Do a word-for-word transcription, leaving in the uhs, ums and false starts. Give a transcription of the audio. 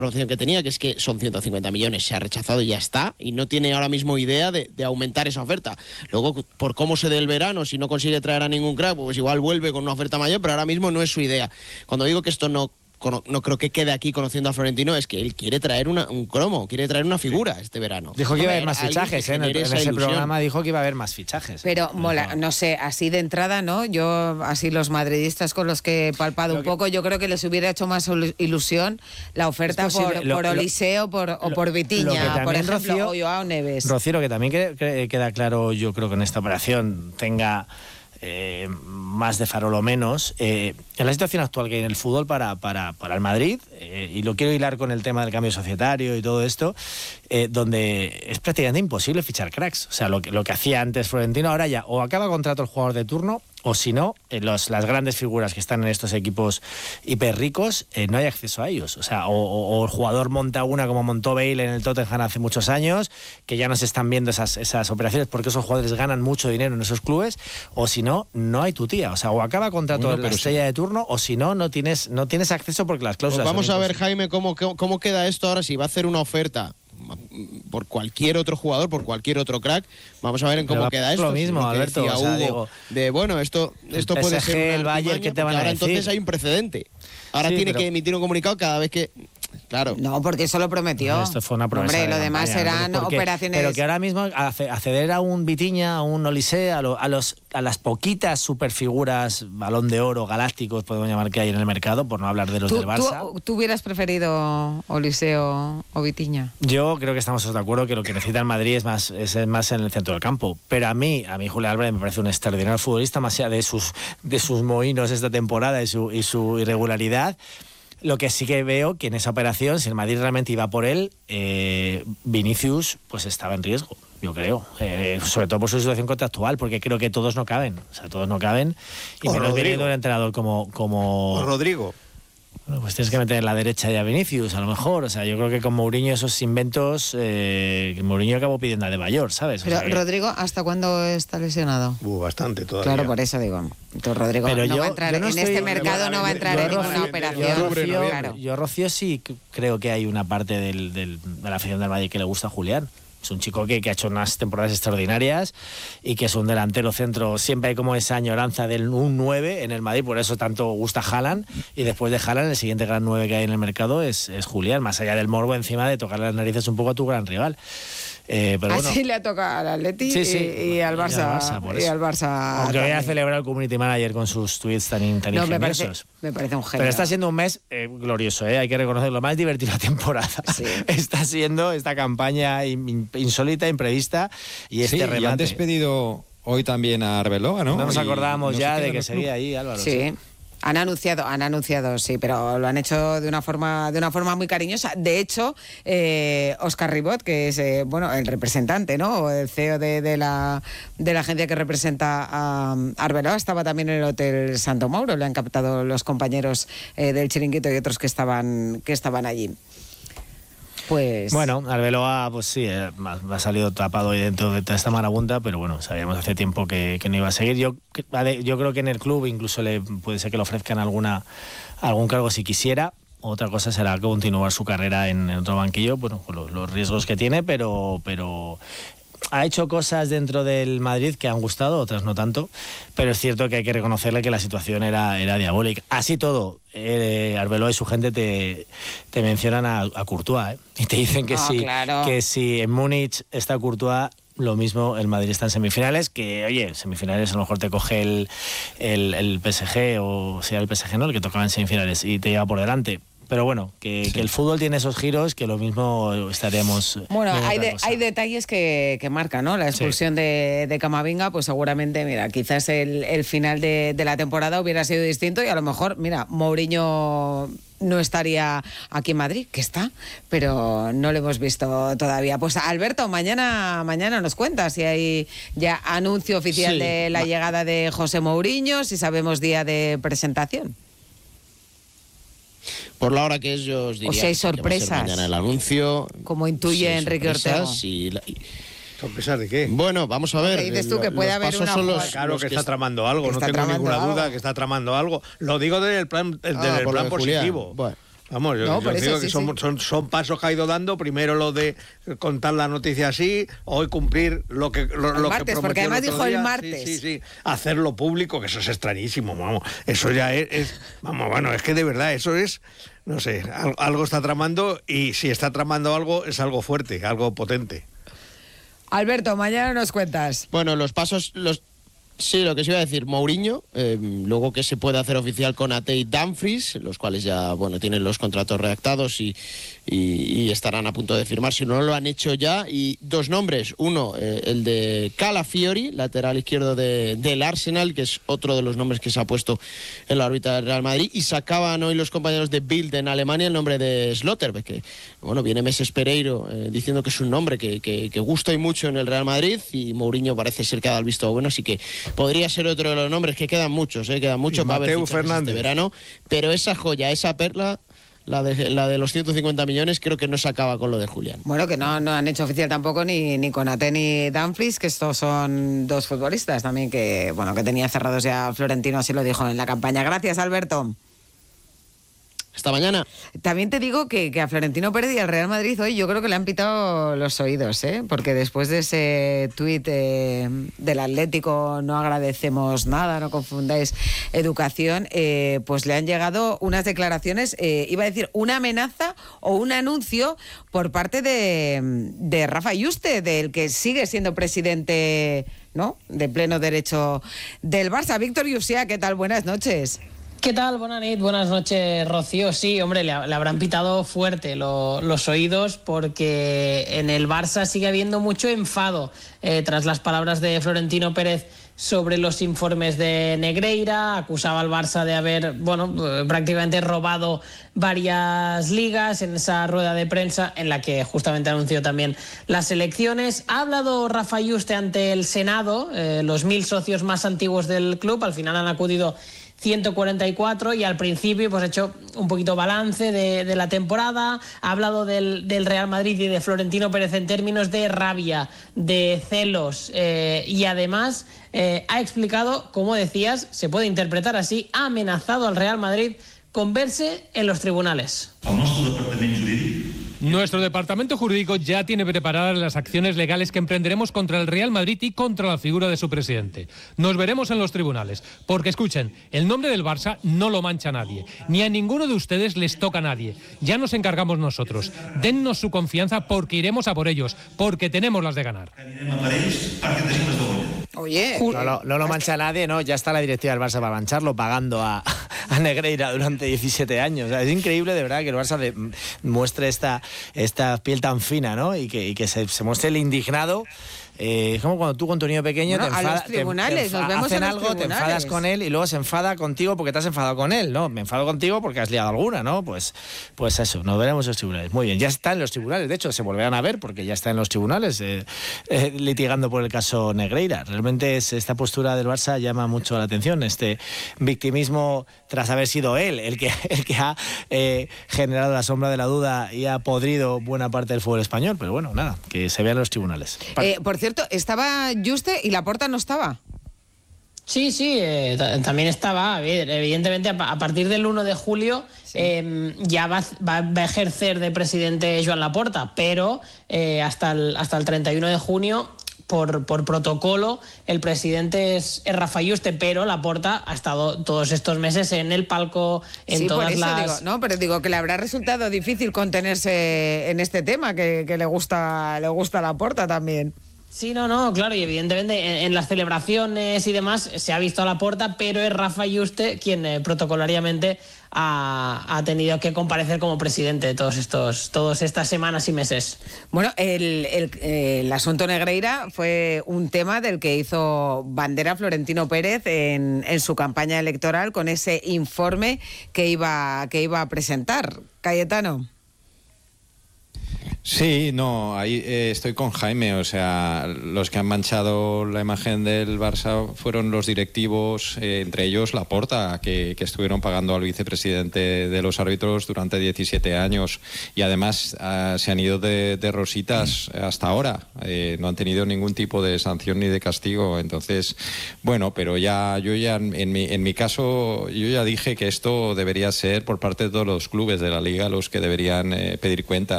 opción que tenía, que es que son ciento cincuenta millones, se ha rechazado y ya está, y no tiene ahora mismo idea de, de aumentar esa oferta. Luego, por cómo se dé el verano, si no consigue traer a ningún crack, pues igual vuelve con una oferta mayor, pero ahora mismo no es su idea. Cuando digo que esto no no creo que quede aquí conociendo a Florentino, es que él quiere traer una, un cromo, quiere traer una figura este verano. Dijo que iba a haber más fichajes, ¿eh? En, el, en ese ilusión. programa dijo que iba a haber más fichajes. Pero mola, no sé, así de entrada, ¿no? Yo, así los madridistas con los que he palpado un poco, yo creo que les hubiera hecho más ilusión la oferta por, lo, por Oliseo por, o por Vitiña, por ejemplo, Rocío, o Joao Neves. Rocío, que también que, que queda claro, yo creo que en esta operación tenga... Eh, más de farol o menos, eh, en la situación actual que hay en el fútbol para, para, para el Madrid, eh, y lo quiero hilar con el tema del cambio societario y todo esto, eh, donde es prácticamente imposible fichar cracks. O sea, lo que, lo que hacía antes Florentino, ahora ya o acaba contrato el jugador de turno, o si no, eh, los, las grandes figuras que están en estos equipos hiper ricos, eh, no hay acceso a ellos. O sea, o, o, o el jugador monta una como montó Bale en el Tottenham hace muchos años, que ya no se están viendo esas, esas operaciones porque esos jugadores ganan mucho dinero en esos clubes, o si no, no hay tu tía. O sea, o acaba contrato bueno, de la estrella sí. de turno, o si no, no tienes, no tienes acceso porque las cláusulas pues vamos son a ver, Jaime, cómo, cómo queda esto ahora, si va a hacer una oferta por cualquier otro jugador, por cualquier otro crack. Vamos a ver en cómo queda esto. Lo mismo, lo Alberto. O sea, Hugo, digo, de bueno, esto, esto P S G, puede ser el Bayern, ¿qué te van a ahora decir? Entonces hay un precedente. Ahora sí, tiene pero... que emitir un comunicado cada vez que... Claro. No, porque eso lo prometió. Esto fue una promesa. Hombre, lo de demás campaña, eran porque, operaciones... Pero que ahora mismo acceder a un Vitiña, a un Oliseo, a, lo, a, los, a las poquitas superfiguras, Balón de Oro, galácticos, podemos llamar, que hay en el mercado, por no hablar de los ¿Tú, del Barça. ¿tú, ¿Tú hubieras preferido Oliseo o Vitiña? Yo creo que estamos todos de acuerdo que lo que necesita el Madrid es más, es más en el centro del campo. Pero a mí, a mí Julián Álvarez me parece un extraordinario futbolista, más allá de sus, de sus mohinos esta temporada y su, y su irregularidad. Lo que sí que veo que en esa operación, si el Madrid realmente iba por él, eh, Vinicius pues estaba en riesgo, yo creo. Eh, sobre todo por su situación contractual, porque creo que todos no caben. O sea, todos no caben. Y o menos Rodrigo. teniendo un entrenador como... como... O Rodrigo. Bueno, pues tienes que meter en la derecha ya a Vinicius, a lo mejor. O sea, yo creo que con Mourinho esos inventos, eh, Mourinho acabó pidiendo a De Bayor, ¿sabes? O Pero sea que... Rodrigo, ¿hasta cuándo está lesionado? Uh, bastante todavía. Claro, por eso digo. Entonces, Rodrigo Pero no yo, va a entrar yo no en estoy, este mercado, no va a entrar yo, en yo, ninguna Rocío, operación. Yo, Rocío, claro. yo Rocío sí creo que hay una parte del, del, de la afición del Madrid que le gusta a Julián. Es un chico que, que ha hecho unas temporadas extraordinarias y que es un delantero centro. Siempre hay como esa añoranza del un nueve en el Madrid, por eso tanto gusta Haaland. Y después de Haaland, el siguiente gran nueve que hay en el mercado es, es Julián, más allá del morbo encima de tocar las narices un poco a tu gran rival. Eh, pero Así bueno, le ha tocado al Atleti sí, sí, y, y al Barça. Y al Barça, y al Barça aunque vaya a celebrar el community manager con sus tweets tan, tan no, ingeniosos. Me parece, me parece un genio. Pero está siendo un mes eh, glorioso, ¿eh? Hay que reconocerlo, más divertido la temporada. Sí. Está siendo esta campaña in, insólita, imprevista y este sí, remate. Y han despedido hoy también a Arbeloa, ¿no? No nos y acordábamos no ya se de que club. seguía ahí, Álvaro. Sí. sí. Han anunciado, han anunciado, sí, pero lo han hecho de una forma, de una forma muy cariñosa. De hecho, eh, Óscar Ribot, que es eh, bueno, el representante, ¿no? O el C E O de, de la de la agencia que representa a Arbeloa, estaba también en el Hotel Santo Mauro. Le han captado los compañeros eh, del Chiringuito y otros que estaban, que estaban allí. Pues... Bueno, Arbeloa, pues sí, eh, ha salido tapado ahí dentro de toda esta marabunta, pero bueno, sabíamos hace tiempo que, que no iba a seguir. Yo, yo creo que en el club incluso le puede ser que le ofrezcan alguna algún cargo si quisiera. Otra cosa será continuar su carrera en, en otro banquillo, bueno, con los, los riesgos que tiene, pero... pero ha hecho cosas dentro del Madrid que han gustado, otras no tanto, pero es cierto que hay que reconocerle que la situación era, era diabólica. Así todo, eh, Arbeloa y su gente te, te mencionan a, a Courtois, ¿eh? Y te dicen que, oh, si, claro. que si en Múnich está Courtois, lo mismo el Madrid está en semifinales, que oye, semifinales a lo mejor te coge el, el, el P S G, o sea el P S G, ¿no? El que tocaba en semifinales y te lleva por delante. Pero bueno, que, sí. que el fútbol tiene esos giros que lo mismo estaríamos... Bueno, hay, de, hay detalles que, que marcan, ¿no? La expulsión sí. de, de Camavinga, pues seguramente, mira, quizás el, el final de, de la temporada hubiera sido distinto y a lo mejor, mira, Mourinho no estaría aquí en Madrid, que está, pero no lo hemos visto todavía. Pues Alberto, mañana, mañana nos cuentas si hay ya anuncio oficial sí. de la llegada de José Mourinho, si sabemos día de presentación. Por la hora que es, yo os diría o si hay sorpresas. Que va a ser mañana el anuncio. Como intuye sí, Enrique Ortega. Y la, y... ¿Sorpresas de qué? Bueno, vamos a ver. ¿Qué dices tú? Que puede haber una... Los, claro los que, que está tramando algo, no tengo ninguna algo. duda que está tramando algo. Lo digo desde el plan, desde ah, el plan positivo. Bueno. Vamos, yo, No, yo por eso, digo sí, que son, sí. son, son pasos que ha ido dando. Primero lo de contar la noticia así, hoy cumplir lo que lo, El lo martes, que porque prometió además otro dijo el día. martes. Sí, sí, sí. Hacerlo público, que eso es extrañísimo, vamos. Eso ya es, es vamos, bueno, es que de verdad eso es, no sé, algo, algo está tramando, y si está tramando algo es algo fuerte, algo potente. Alberto, mañana nos cuentas. Bueno, los pasos, los sí, lo que se iba a decir, Mourinho, eh, luego que se puede hacer oficial con Ate y Dumfries, los cuales ya, bueno, tienen los contratos redactados y, y, y estarán a punto de firmar, si no lo han hecho ya, y dos nombres, uno, eh, el de Calafiori, lateral izquierdo de, del Arsenal, que es otro de los nombres que se ha puesto en la órbita del Real Madrid, y sacaban hoy los compañeros de Bild en Alemania el nombre de Slotterbeck, que, bueno, viene Meses Pereiro eh, diciendo que es un nombre que, que, que gusta y mucho en el Real Madrid, y Mourinho parece ser que ha dado el visto bueno, así que podría ser otro de los nombres, que quedan muchos, ¿eh? Quedan muchos para ver Mateu fichajes Fernández. este verano, pero esa joya, esa perla, la de, la de los ciento cincuenta millones, creo que no se acaba con lo de Julián. Bueno, que no, no han hecho oficial tampoco ni, ni con Ate ni Dumfries, que estos son dos futbolistas también que, bueno, que tenía cerrados ya Florentino, así lo dijo en la campaña. Gracias, Alberto. Hasta mañana. También te digo que, que a Florentino Pérez y al Real Madrid hoy yo creo que le han pitado los oídos, ¿eh? Porque después de ese tuit eh, del Atlético, no agradecemos nada, no confundáis educación, eh, pues le han llegado unas declaraciones, eh, iba a decir una amenaza o un anuncio por parte de, de Rafa Yuste, del que sigue siendo presidente, ¿no?, de pleno derecho del Barça. Víctor Yusia, ¿qué tal? Buenas noches. ¿Qué tal? Buenas noches, buenas noches, Rocío. Sí, hombre, le, le habrán pitado fuerte lo, los oídos, porque en el Barça sigue habiendo mucho enfado eh, tras las palabras de Florentino Pérez sobre los informes de Negreira. Acusaba al Barça de haber, bueno, prácticamente robado varias ligas en esa rueda de prensa en la que justamente anunció también las elecciones. Ha hablado Rafa Yuste ante el Senado, eh, los mil socios más antiguos del club. Al final han acudido ciento cuarenta y cuatro, y al principio pues ha hecho un poquito balance de, de la temporada, ha hablado del, del Real Madrid y de Florentino Pérez en términos de rabia, de celos, eh, y además eh, ha explicado, como decías, se puede interpretar así, ha amenazado al Real Madrid con verse en los tribunales. Nuestro departamento jurídico ya tiene preparadas las acciones legales que emprenderemos contra el Real Madrid y contra la figura de su presidente. Nos veremos en los tribunales, porque escuchen, el nombre del Barça no lo mancha nadie, ni a ninguno de ustedes les toca a nadie. Ya nos encargamos nosotros. Dennos su confianza, porque iremos a por ellos, porque tenemos las de ganar. Oye, No, lo- no lo mancha nadie, no, ya está la directiva del Barça para mancharlo, pagando a, a Negreira durante diecisiete años. O sea, es increíble, de verdad, que el Barça de, muestre esta, esta piel tan fina, ¿no? Y que, y que se, se muestre el indignado. Eh, es como cuando tú con tu niño pequeño Bueno, te a los enfadas, te- tribunales, te nos enfa- vemos hacen en los algo, te tribunales. enfadas con él y luego se enfada contigo porque te has enfadado con él, ¿no? Me enfado contigo porque has liado alguna, ¿no? Pues, pues eso, nos veremos en los tribunales. Muy bien, ya está en los tribunales, de hecho se volverán a ver porque ya está en los tribunales eh, eh, litigando por el caso Negreira. Realmente es, esta postura del Barça llama mucho la atención, este victimismo tras haber sido él el que, el que ha eh, generado la sombra de la duda y ha podrido buena parte del fútbol español, pero bueno, nada, que se vean en los tribunales. eh, por cierto, estaba Yuste y Laporta no estaba. Sí, sí, eh, ta- también estaba, a ver, evidentemente a, pa- a partir del uno de julio eh, ya va, va- va a ejercer de presidente Joan Laporta, pero eh, hasta, el, hasta el treinta y uno de junio, por, por protocolo, el presidente es, es Rafa Yuste, pero Laporta ha estado todos estos meses en el palco, en Sí, por todas eso las... digo, no, pero digo que le habrá resultado difícil contenerse en este tema, que, que le gusta, le gusta a Laporta también. Sí, no, no, claro, y evidentemente en, en las celebraciones y demás se ha visto a Laporta, pero es Rafa Yuste quien eh, protocolariamente ha, ha tenido que comparecer como presidente todos estos, todas estas semanas y meses. Bueno, el, el, el asunto Negreira fue un tema del que hizo bandera Florentino Pérez en, en su campaña electoral con ese informe que iba, que iba a presentar. Cayetano. Sí, no, ahí eh, estoy con Jaime, o sea, los que han manchado la imagen del Barça fueron los directivos, eh, entre ellos Laporta, que, que estuvieron pagando al vicepresidente de los árbitros durante diecisiete años y además eh, se han ido de, de rositas hasta ahora, eh, no han tenido ningún tipo de sanción ni de castigo, entonces, bueno, pero ya yo ya en mi, en mi caso, yo ya dije que esto debería ser por parte de todos los clubes de la liga los que deberían eh, pedir cuentas.